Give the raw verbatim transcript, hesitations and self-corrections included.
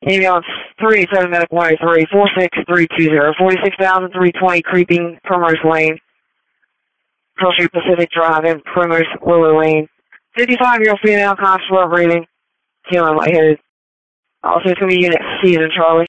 Email three seven medical one eight three four six three two zero forty-six thousand three twenty Creeping Primrose Lane, Pearl Street Pacific Drive in Primrose Willow Lane. fifty-five-year-old female, conscious, well breathing, feeling lightheaded. Also, it's going to be Unit C as in Charlie.